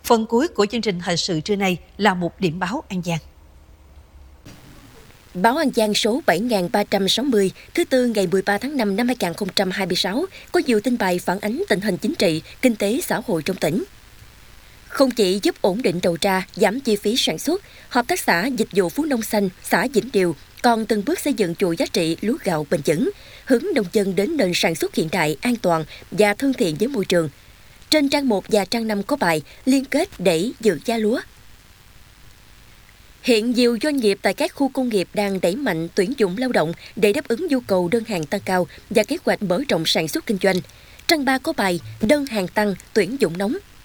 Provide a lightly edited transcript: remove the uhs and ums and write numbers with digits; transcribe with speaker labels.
Speaker 1: Phần cuối của chương trình thời sự trưa nay là một điểm báo An Giang.
Speaker 2: Báo An Giang số 7360, thứ Tư ngày 13 tháng 5 năm 2026, có nhiều tin bài phản ánh tình hình chính trị, kinh tế, xã hội trong tỉnh. Không chỉ giúp ổn định đầu ra, giảm chi phí sản xuất, Hợp tác xã Dịch vụ Phú Nông Xanh, xã Vĩnh Điều còn từng bước xây dựng chuỗi giá trị lúa gạo bền vững, hướng nông dân đến nền sản xuất hiện đại, an toàn và thân thiện với môi trường. Trên trang 1 và trang 5 có bài liên kết để giữ giá lúa. Hiện nhiều doanh nghiệp tại các khu công nghiệp đang đẩy mạnh tuyển dụng lao động để đáp ứng nhu cầu đơn hàng tăng cao và kế hoạch mở rộng sản xuất kinh doanh. Trang 3 có bài đơn hàng tăng, tuyển dụng nóng.